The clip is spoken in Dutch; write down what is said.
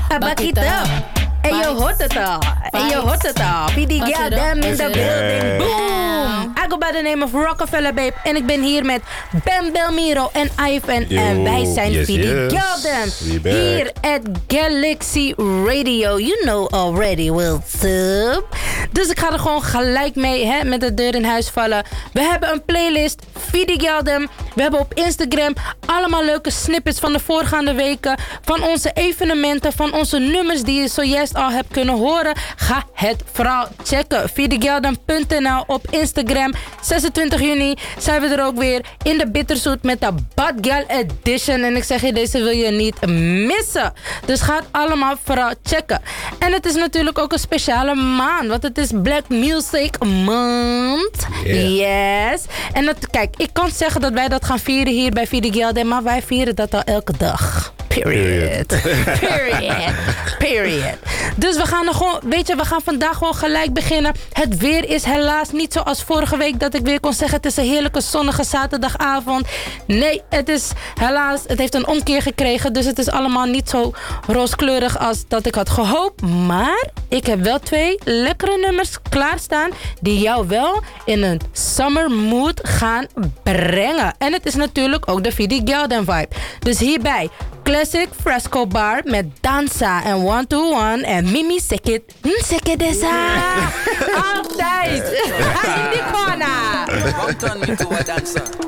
Back it up. En je hoort het al. En je hoort het al. PD Girl Them in the building. Boom. I go by the name of Rockefeller Babe. En ik ben hier met Ben Belmiro en Ivan. Yo, en wij zijn PD Girl Them. Hier at Galaxy Radio. You know already what's up. Dus ik ga er gewoon gelijk mee, hè, met de deur in huis vallen. We hebben een playlist. PD Girl Them. We hebben op Instagram allemaal leuke snippets van de voorgaande weken. Van onze evenementen. Van onze nummers die je zojuist al hebt kunnen horen. Ga het vooral checken. VDGeldem.nl op Instagram. 26 juni zijn we er ook weer in de Bitterzoet met de Bad Girl Edition. En ik zeg je, deze wil je niet missen. Dus ga het allemaal vooral checken. En het is natuurlijk ook een speciale maand. Want het is Black Music Month. Yeah. Yes. En dat, kijk, ik kan zeggen dat wij dat gaan vieren hier bij VDGeldem. Maar wij vieren dat al elke dag. Period. Period. Dus we gaan er gewoon, weet je, we gaan vandaag gewoon gelijk beginnen. Het weer is helaas niet zoals vorige week dat ik weer kon zeggen het is een heerlijke zonnige zaterdagavond. Nee, het is helaas, het heeft een omkeer gekregen. Dus het is allemaal niet zo rooskleurig als dat ik had gehoopt. Maar ik heb wel 2 lekkere nummers klaarstaan die jou wel in een summer mood gaan brengen. En het is natuurlijk ook de VDGeldem vibe. Dus hierbij Classic Fresco Bar met Danza en 121 en Mimi Sekit. Sekit desa. Altijd. In die corner.